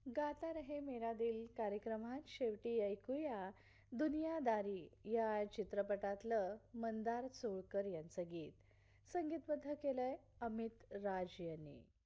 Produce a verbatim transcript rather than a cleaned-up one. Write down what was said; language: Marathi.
गाता रहे मेरा दिल कार्यक्रमात शेवटी ऐकूया दुनियादारी या चित्रपटातलं मंदार चोळकर यांचं गीत. संगीतबद्ध केलंय अमित राज यांनी.